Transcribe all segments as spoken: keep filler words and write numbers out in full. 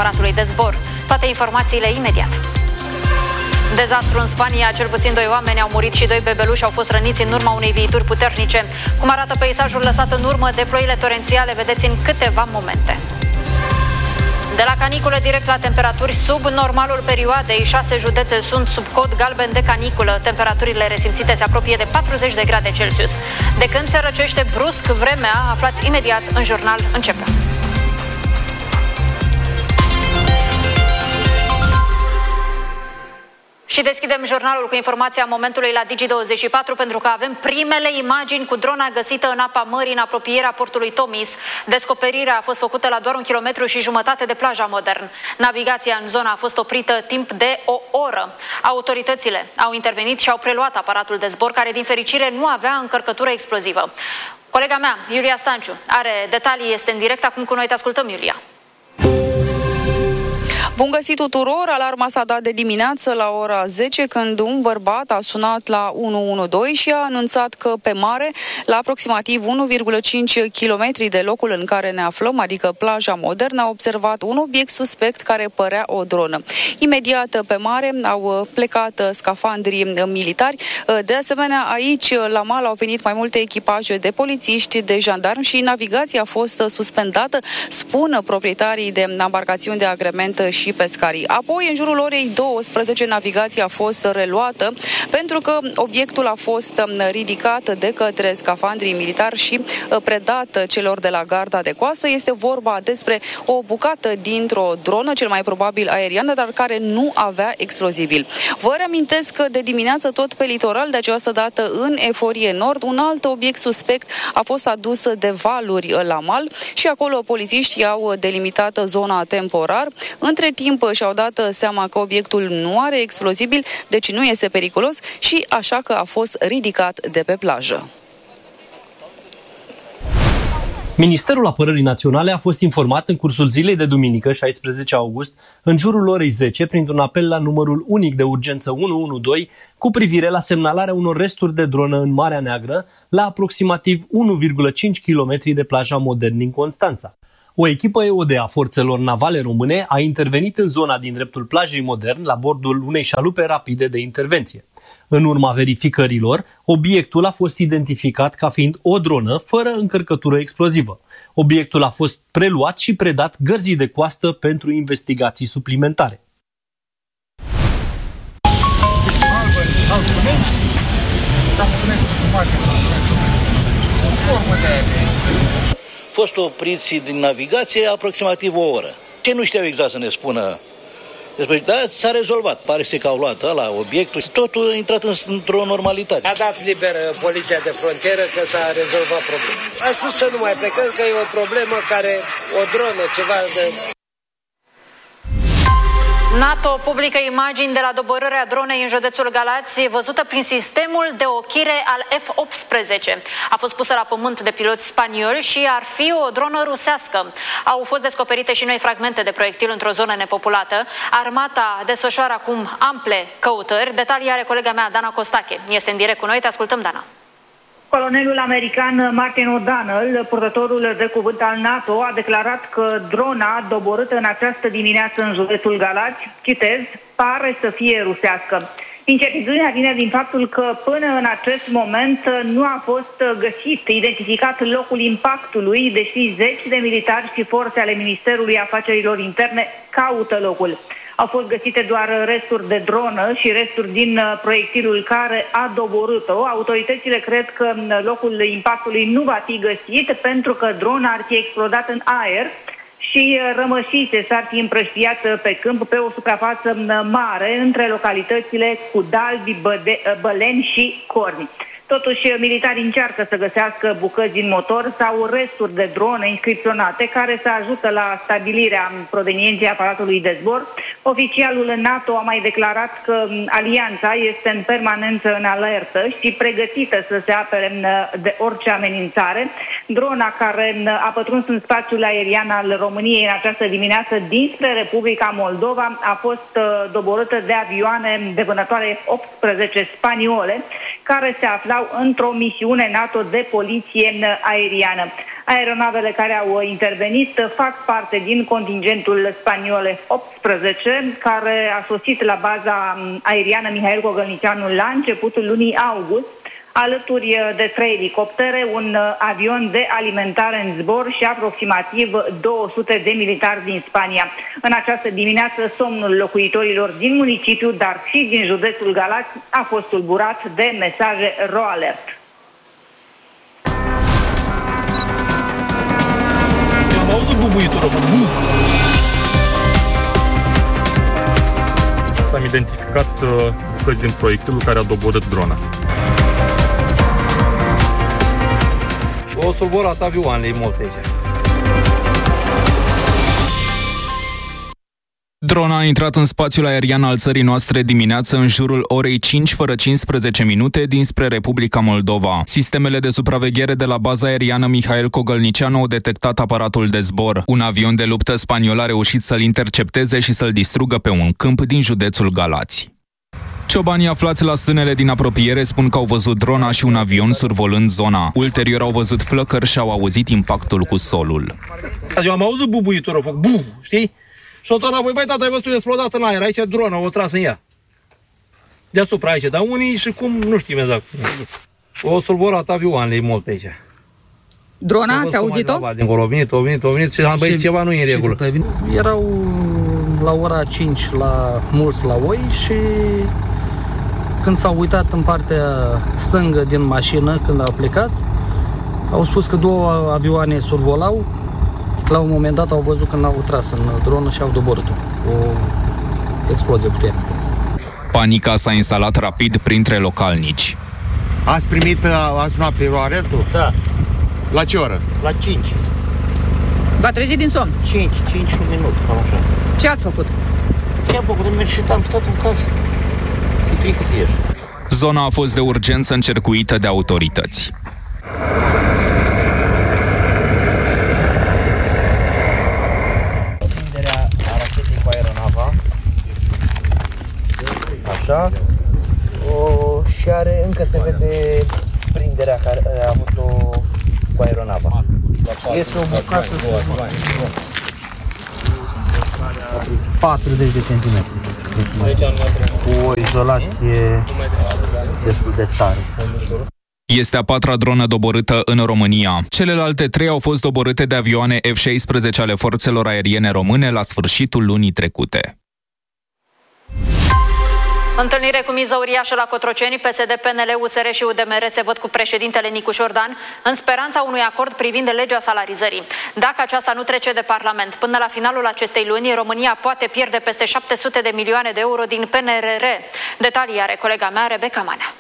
aparatului de zbor. Toate informațiile imediat. Dezastru în Spania, cel puțin doi oameni au murit și doi bebeluși au fost răniți în urma unei viituri puternice. Cum arată peisajul lăsat în urmă de ploile torențiale, vedeți în câteva momente. De la canicule direct la temperaturi sub normalul perioadei, șase județe sunt sub cod galben de caniculă. Temperaturile resimțite se apropie de patruzeci de grade Celsius. De când se răcește brusc vremea, aflați imediat în jurnal. Începe. Și deschidem jurnalul cu informația momentului la Digi douăzeci și patru, pentru că avem primele imagini cu drona găsită în apa mării în apropierea portului Tomis. Descoperirea a fost făcută la doar un kilometru și jumătate de plaja Modern. Navigația în zona a fost oprită timp de o oră. Autoritățile au intervenit și au preluat aparatul de zbor, care din fericire nu avea încărcătură explozivă. Colega mea, Iulia Stanciu, are detalii, este în direct acum cu noi. Te ascultăm, Iulia. Bun găsit tuturor! Alarma s-a dat de dimineață la ora zece, când un bărbat a sunat la unu unu doi și a anunțat că pe mare, la aproximativ unu virgulă cinci kilometri de locul în care ne aflăm, adică plaja Modern, a observat un obiect suspect care părea o dronă. Imediat pe mare au plecat scafandrii militari. De asemenea, aici la mal au venit mai multe echipaje de polițiști, de jandarmi și navigația a fost suspendată, spun proprietarii de embarcațiuni de agrement și pescarii. Apoi, în jurul orei douăsprezece, navigația a fost reluată pentru că obiectul a fost ridicat de către scafandrii militari și predat celor de la garda de coastă. Este vorba despre o bucată dintr-o dronă, cel mai probabil aeriană, dar care nu avea explozibil. Vă reamintesc că de dimineață tot pe litoral, de această dată în Eforie Nord, un alt obiect suspect a fost adus de valuri la mal și acolo polițiștii au delimitat zona temporar. Între timp și-au dat seama că obiectul nu are explozibil, deci nu este periculos și așa că a fost ridicat de pe plajă. Ministerul Apărării Naționale a fost informat în cursul zilei de duminică, șaisprezece august, în jurul orei zece, printr-un apel la numărul unic de urgență unu unu doi, cu privire la semnalarea unor resturi de dronă în Marea Neagră, la aproximativ unu virgulă cinci kilometri de plaja Modern din Constanța. O echipă E O D a forțelor navale române a intervenit în zona din dreptul plajei Modern la bordul unei șalupe rapide de intervenție. În urma verificărilor, obiectul a fost identificat ca fiind o dronă fără încărcătură explozivă. Obiectul a fost preluat și predat gărzii de coastă pentru investigații suplimentare. Fost opriți din navigație aproximativ o oră. Ce nu știau exact să ne spună despre, da, s-a rezolvat. Pare să că au luat ăla, obiectul, totul a intrat în, într-o normalitate. A dat liber poliția de frontieră că s-a rezolvat problema. A spus să nu mai plecăm, că e o problemă care, o dronă, ceva de... NATO publică imagini de la doborârea dronei în județul Galați, văzută prin sistemul de ochire al F optsprezece. A fost pusă la pământ de piloți spanioli și ar fi o dronă rusească. Au fost descoperite și noi fragmente de proiectil într-o zonă nepopulată. Armata desfășoară acum ample căutări. Detalii are colega mea, Dana Costache. Este în direct cu noi. Te ascultăm, Dana. Colonelul american Martin O'Donnell, purtătorul de cuvânt al NATO, a declarat că drona doborâtă în această dimineață în județul Galați, citez, pare să fie rusească. Incertitudinea vine din faptul că până în acest moment nu a fost găsit, identificat locul impactului, deși zeci de militari și forțe ale Ministerului Afacerilor Interne caută locul. Au fost găsite doar resturi de dronă și resturi din proiectilul care a doborât-o. Autoritățile cred că locul impactului nu va fi găsit pentru că drona ar fi explodat în aer și rămășițe s-ar fi împrăștiat pe câmp pe o suprafață mare între localitățile Cudalbi, Băleni și Corni. Totuși, militarii încearcă să găsească bucăți din motor sau resturi de drone inscripționate care să ajută la stabilirea provenienței aparatului de zbor. Oficialul NATO a mai declarat că alianța este în permanență în alertă și pregătită să se apere de orice amenințare. Drona care a pătruns în spațiul aerian al României în această dimineață dinspre Republica Moldova a fost doborâtă de avioane de vânătoare F optsprezece spaniole care se aflau într-o misiune NATO de poliție aeriană. Aeronavele care au intervenit fac parte din contingentul spaniol F optsprezece, care a sosit la baza aeriană Mihail Cogălnicianu la începutul lunii august, alături de trei elicoptere, un avion de alimentare în zbor și aproximativ două sute de militari din Spania. În această dimineață, somnul locuitorilor din municipiu, dar și din județul Galați, a fost tulburat de mesaje ro-alert. Am auzit bubuitură, bu! Am identificat bucăți din proiectilul care a doborât drona. O survorat avioanele multe aici. Drona a intrat în spațiul aerian al țării noastre dimineață în jurul orei cinci fără cincisprezece minute dinspre Republica Moldova. Sistemele de supraveghere de la baza aeriană Mihail Cogălnicianu au detectat aparatul de zbor. Un avion de luptă spaniol a reușit să-l intercepteze și să-l distrugă pe un câmp din județul Galați. Ciobanii aflați la stânele din apropiere spun că au văzut drona și un avion survolând zona. Ulterior au văzut flăcări și au auzit impactul cu solul. Eu am auzit bubuitură, foc, bu, știi? Și-o tot înapoi, băi, tata, ai văzut explodat în aer, aici drona, o tras în ea. Deasupra aici, dar unii și cum, nu știm exact. O survorat avioanele multe aici. Drona, ați auzit-o? Dincolo, au venit, au venit, au venit și am băi, ceva nu e în regulă. Erau la ora cinci la mulți la oi și când s-au uitat în partea stângă din mașină, când au plecat, au spus că două avioane survolau. La un moment dat au văzut când au tras în dronă și au doborât-o. O explozie puternică. Panica s-a instalat rapid printre localnici. Ați primit azi noapte alertul? Da. La ce oră? La cinci. V-a trezit din somn? cinci, cinci și un minut, cam așa. Ce ați făcut? Ce am făcut? Am mers și am stat în casă. E frică să ieși. Zona a fost de urgență încercuită de autorități. Prinderea a rachetei cu aeronava. Așa. O, și are, încă se vede prinderea care a avut-o cu aeronava. Este o bucată patruzeci de centimetri. Cu o izolație destul de tare. Este a patra dronă doborâtă în România. Celelalte trei au fost doborâte de avioane F șaisprezece ale forțelor aeriene române la sfârșitul lunii trecute. Întâlnire cu miză uriașă la Cotroceni, P S D, P N L, U S R și U D M R se văd cu președintele Nicu Șordan în speranța unui acord privind legea salarizării. Dacă aceasta nu trece de Parlament până la finalul acestei luni, România poate pierde peste șapte sute de milioane de euro din P N R R. Detalii are colega mea, Rebecca Manea.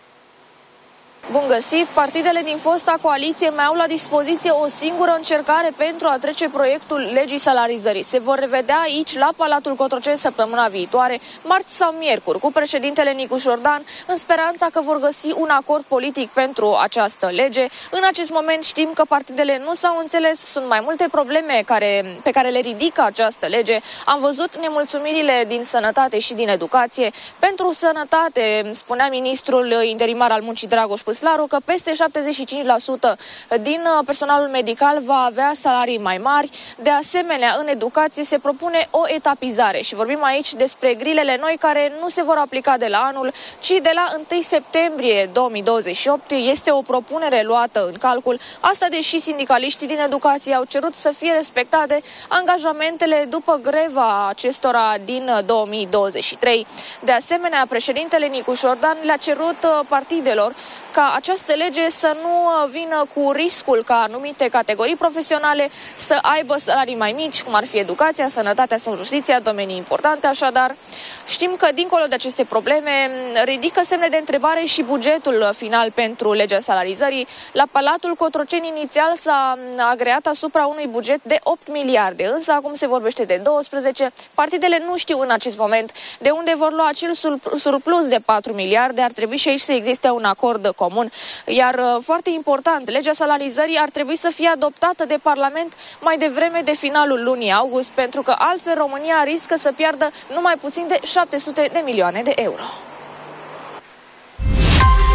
Bun găsit! Partidele din fosta coaliție mai au la dispoziție o singură încercare pentru a trece proiectul legii salarizării. Se vor revedea aici, la Palatul Cotroceni, săptămâna viitoare, marți sau miercuri, cu președintele Nicu Șordan, în speranța că vor găsi un acord politic pentru această lege. În acest moment știm că partidele nu s-au înțeles, sunt mai multe probleme care, pe care le ridică această lege. Am văzut nemulțumirile din sănătate și din educație. Pentru sănătate, spunea ministrul interimar al muncii Dragoș Păslaru că peste șaptezeci și cinci la sută din personalul medical va avea salarii mai mari. De asemenea, în educație se propune o etapizare și vorbim aici despre grilele noi care nu se vor aplica de la anul, ci de la întâi septembrie două mii douăzeci și opt. Este o propunere luată în calcul, asta deși sindicaliștii din educație au cerut să fie respectate angajamentele după greva acestora din două mii douăzeci și trei. De asemenea, președintele Nicu Șordan le-a cerut partidelor ca această lege să nu vină cu riscul ca anumite categorii profesionale să aibă salarii mai mici, cum ar fi educația, sănătatea sau justiția, domenii importante. Așadar, știm că dincolo de aceste probleme ridică semne de întrebare și bugetul final pentru legea salarizării. La Palatul Cotroceni inițial s-a agreat asupra unui buget de opt miliarde, însă acum se vorbește de doisprezece. Partidele nu știu în acest moment de unde vor lua acel surplus de patru miliarde. Ar trebui și aici să existe un acord comun. Iar foarte important, legea salarizării ar trebui să fie adoptată de Parlament mai devreme de finalul lunii august, pentru că altfel România riscă să piardă numai puțin de șapte sute de milioane de euro.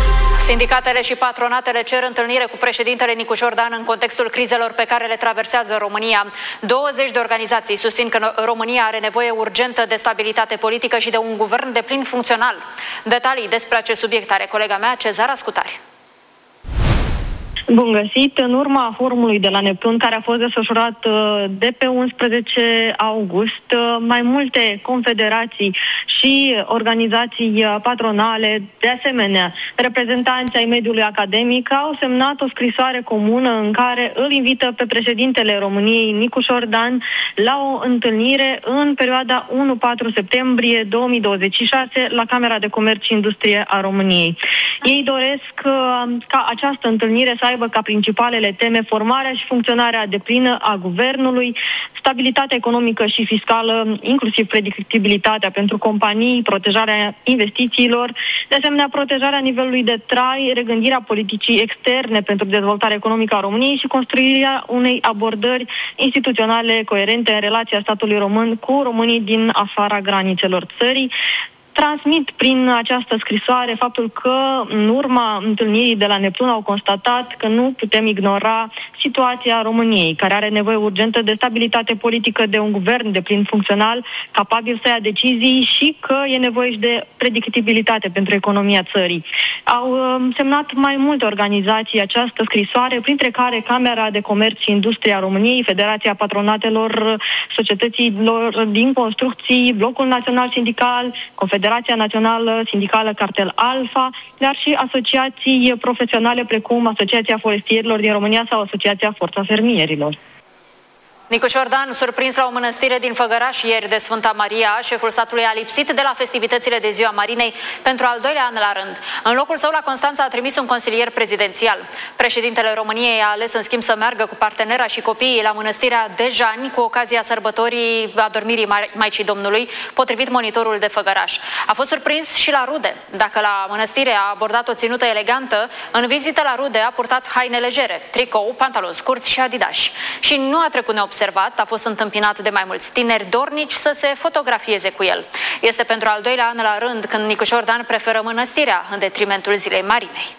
Sindicatele și patronatele cer întâlnire cu președintele Nicușor Dan în contextul crizelor pe care le traversează România. douăzeci de organizații susțin că România are nevoie urgentă de stabilitate politică și de un guvern de plin funcțional. Detalii despre acest subiect are colega mea, Cezara Scutari. Bun găsit! În urma forumului de la Neptun, care a fost desfășurat de pe unsprezece august, mai multe confederații și organizații patronale, de asemenea reprezentanți ai mediului academic, au semnat o scrisoare comună în care îl invită pe președintele României, Nicușor Dan, la o întâlnire în perioada unu patru septembrie două mii douăzeci și șase la Camera de Comerț și Industrie a României. Ei doresc ca această întâlnire să aibă ca principalele teme formarea și funcționarea deplină a guvernului, stabilitatea economică și fiscală, inclusiv predictibilitatea pentru companii, protejarea investițiilor, de asemenea protejarea nivelului de trai, regândirea politicii externe pentru dezvoltarea economică a României și construirea unei abordări instituționale coerente în relația statului român cu românii din afara granițelor țării. Transmit prin această scrisoare faptul că în urma întâlnirii de la Neptun au constatat că nu putem ignora situația României, care are nevoie urgentă de stabilitate politică, de un guvern de plin funcțional, capabil să ia decizii și că e nevoie și de predictibilitate pentru economia țării. Au uh, semnat mai multe organizații această scrisoare, printre care Camera de Comerț și Industrie a României, Federația Patronatelor Societăților din Construcții, Blocul Național Sindical, Confederația Națională Sindicală Cartel Alfa, dar și asociații profesionale precum Asociația Forestierilor din România sau Asociația Forța Fermierilor. Nicușor Dan, surprins la o mănăstire din Făgăraș ieri de Sfânta Maria, șeful statului a lipsit de la festivitățile de Ziua Marinei pentru al doilea an la rând. În locul său la Constanța a trimis un consilier prezidențial. Președintele României a ales în schimb să meargă cu partenera și copiii la mănăstirea Dejani cu ocazia sărbătorii adormirii Maicii Domnului, potrivit monitorul de Făgăraș. A fost surprins și la rude. Dacă la mănăstire a abordat o ținută elegantă, în vizită la rude a purtat haine legere, tricou, pantaloni scurți și adidași. Și nu a trecut neobservat. A fost întâmpinat de mai mulți tineri dornici să se fotografieze cu el. Este pentru al doilea an la rând când Nicușor Dan preferă mănăstirea în detrimentul Zilei Marinei.